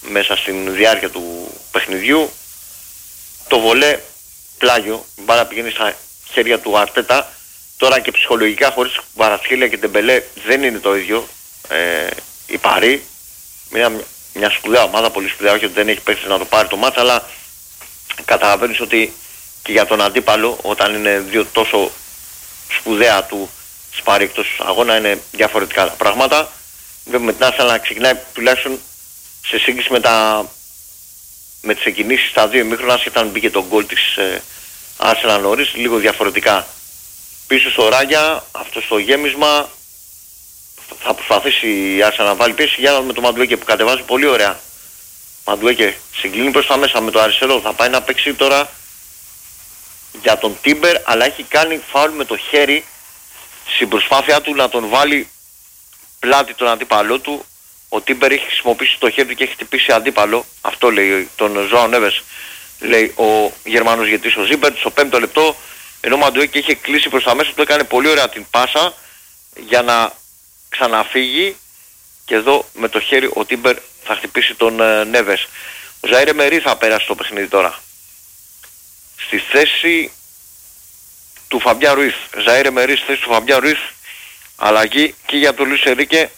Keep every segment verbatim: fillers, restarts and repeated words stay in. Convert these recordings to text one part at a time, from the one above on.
μέσα στην διάρκεια του παιχνιδιού. Το βολέ πλάγιο, η μπάλα πηγαίνει στα χέρια του Αρτέτα. Τώρα και ψυχολογικά χωρίς Κβαρατσχέλια και Ντεμπελέ δεν είναι το ίδιο. Ε, η Παρί, μια, μια σπουδαία ομάδα, πολύ σπουδαία, όχι ότι δεν έχει παίξει να το πάρει το μάτς, αλλά καταλαβαίνεις ότι και για τον αντίπαλο, όταν είναι δύο τόσο σπουδαία του σπάρει εκτός αγώνα, είναι διαφορετικά τα πράγματα. Βλέπουμε την Arsenal να ξεκινάει τουλάχιστον σε σύγκριση με, τα, με τις εκκινήσεις στα δύο ημίχρονα, ασχετά αν μπήκε το γκολ της ε, Arsenal νωρίς, λίγο διαφορετικά. Πίσω στο Ράγια, αυτό στο γέμισμα, θα προσπαθήσει η Arsenal να βάλει πίεση για να με το Μαντουέκε που κατεβάζει πολύ ωραία. Μαντουέκε συγκλίνει προς τα μέσα με το αριστερό, θα πάει να παίξει τώρα για τον Τίμπερ, αλλά έχει κάνει φάουλ με το χέρι στην προσπάθειά του να τον βάλει πλάτη τον αντίπαλό του. Ο Τίμπερ έχει χρησιμοποιήσει το χέρι του και έχει χτυπήσει αντίπαλο. Αυτό λέει τον Ζωάο Νέβες, λέει ο Γερμανός ηγετής ο Ζίμπερ, στο πέμπτο λεπτό, ενώ ο Μαντουέκε είχε κλείσει προς τα μέσα του, έκανε πολύ ωραία την πάσα για να ξαναφύγει και εδώ με το χέρι ο Τίμπερ θα χτυπήσει τον ε, Νέβες. Ο Ζαΐρ Εμερί θα πέρασει το παιχνίδι τώρα στη θέση του Φαμπιάν Ρουίθ. Ζαΐρ Εμερί στη θέση του Φαμπιάν Ρουίθ, αλλαγή και για τον Λουίς Ενρίκε.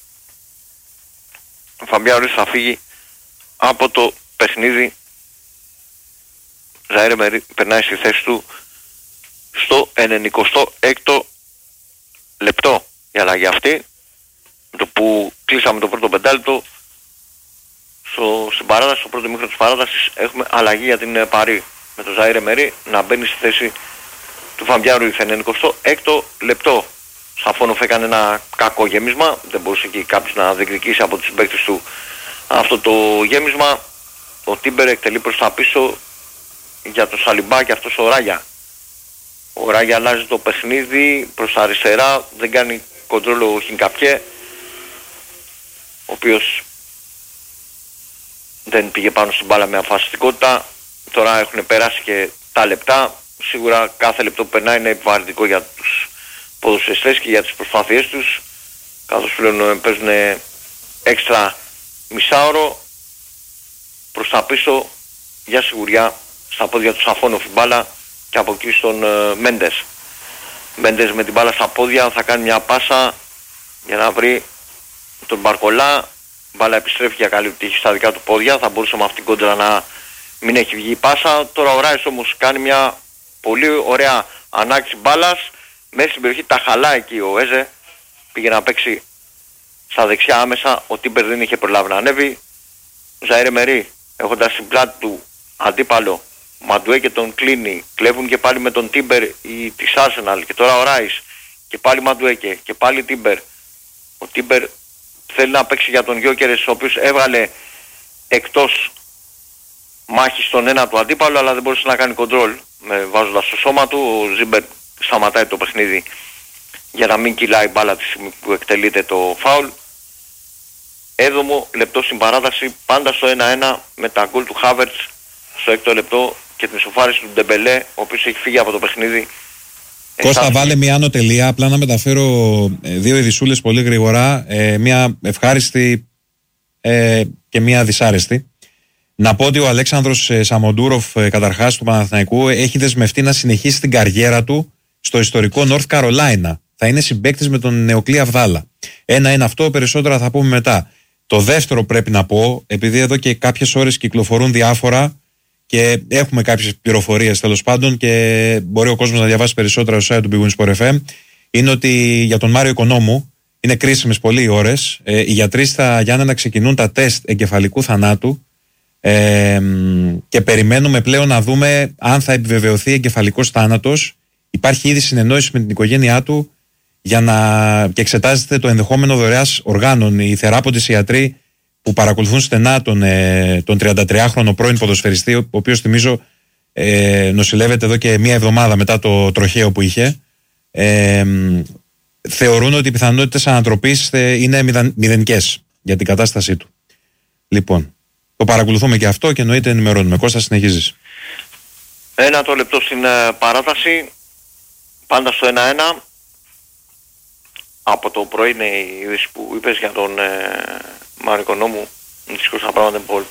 Ο Φαμπιάν Ρουίθ θα φύγει από το παιχνίδι. Ζαΐρ Εμερί περνάει στη θέση του στο ενενηκοστό έκτο λεπτό η αλλαγή αυτή, το που κλείσαμε το πρώτο πεντάλεπτο. Στο, στην παράταση, στο πρώτο μήχρονο της παράτασης έχουμε αλλαγή για την Παρί, με τον Ζαΐρ Εμερί να μπαίνει στη θέση του Φαμπιάν Ρουίθ. ενενηκοστό έκτο λεπτό. Σαφώνοφ έκανε ένα κακό γέμισμα, δεν μπορούσε και κάποιος να διεκδικήσει από τους συμπαίκτες του αυτό το γέμισμα. Ο Τίμπερ εκτελεί προς τα πίσω για τον Σαλιμπά και αυτός ο Ράγια. Ο Ράγια αλλάζει το παιχνίδι προς τα αριστερά, δεν κάνει κοντρόλ ο Χινκαπιέ, ο οποίος δεν πήγε πάνω στην μπάλα με αφασιστικότητα. Τώρα έχουν περάσει και τα λεπτά. Σίγουρα κάθε λεπτό που περνάει είναι επιβαρυντικό για τους ποδοσφαιριστές και για τις προσπάθειές τους, καθώς πλέον παίζουν έξτρα μισάωρο. Προς τα πίσω για σιγουριά στα πόδια του Σαφώνοφ η μπάλα και από εκεί στον uh, Μέντες. Μέντες με την μπάλα στα πόδια θα κάνει μια πάσα για να βρει τον Μπαρκολά. Μπάλα επιστρέφει για καλή τύχη στα δικά του πόδια, θα μπορούσε με αυτήν την κόντρα να μην έχει βγει η πάσα. Τώρα ο Ράις όμως κάνει μια πολύ ωραία ανάκτηση μπάλας μέσα στην περιοχή, τα χαλά εκεί ο Έζε, πήγε να παίξει στα δεξιά άμεσα, ο Τίμπερ δεν είχε προλάβει να ανέβει. Ο Ζαΐρ Εμερί έχοντας στην πλάτη του αντίπαλο Μαντουέ και τον κλείνει, κλέβουν και πάλι με τον Τίμπερ η, της Arsenal και τώρα ο Ράις και πάλι Μαντουέκε και πάλι Τίμπερ. Ο Τίμπερ θέλει να παίξει για τον Γιόκερες, ο οποίος έβγαλε εκτός μάχη στον ένα του αντίπαλο, αλλά δεν μπορούσε να κάνει κοντρόλ με, βάζοντας το σώμα του. Ο Ζίμπερ σταματάει το παιχνίδι για να μην κυλάει μπάλα τη στιγμή που εκτελείται το φάουλ. Έβδομο λεπτό στην παράταση, πάντα στο ένα ένα με τα γκολ του Χάβερτς στο έκτο λεπτό και την ισοφάριση του Ντεμπελέ, ο οποίος έχει φύγει από το παιχνίδι. Κώστα, βάλε μια άνω τελεία. Απλά να μεταφέρω ε, δύο ειδισούλες πολύ γρήγορα. Ε, μια ευχάριστη ε, και μια δυσάρεστη. Να πω ότι ο Αλέξανδρος ε, Σαμοντούροφ, ε, καταρχάς του Παναθηναϊκού, έχει δεσμευτεί να συνεχίσει την καριέρα του στο ιστορικό North Carolina. Θα είναι συμπαίκτης με τον Νεοκλή Αβδάλα. Ένα είναι αυτό, περισσότερα θα πούμε μετά. Το δεύτερο πρέπει να πω, επειδή εδώ και κάποιες ώρες κυκλοφορούν διάφορα και έχουμε κάποιες πληροφορίες τέλος πάντων και μπορεί ο κόσμος να διαβάσει περισσότερα στο site του Big Win Sport εφ εμ, είναι ότι για τον Μάριο Οικονόμου είναι κρίσιμες πολύ οι ώρες. Ε, οι γιατροί στα Γιάννενα ξεκινούν τα τεστ εγκεφαλικού θανάτου ε, και περιμένουμε πλέον να δούμε αν θα επιβεβαιωθεί εγκεφαλικός θάνατος. Υπάρχει ήδη συνεννόηση με την οικογένειά του για να και εξετάζεται το ενδεχόμενο δωρεάς οργάνων. Οι θεράποντες ιατροί που παρακολουθούν στενά τον, ε, τον τριαντατριάχρονο πρώην ποδοσφαιριστή, ο οποίος θυμίζω ε, νοσηλεύεται εδώ και μία εβδομάδα μετά το τροχαίο που είχε, ε, θεωρούν ότι οι πιθανότητες ανατροπής είναι μηδενικές για την κατάστασή του. Λοιπόν, το παρακολουθούμε και αυτό και εννοείται ενημερώνουμε. Κώστα, συνεχίζεις. Ένα το λεπτό στην uh, παράταση, πάντα στο ένα ένα. Από το πρωί είναι η είδηση που είπες για τον ε, Μάριο Οικονόμου. Δυστυχώς τα πράγματα είναι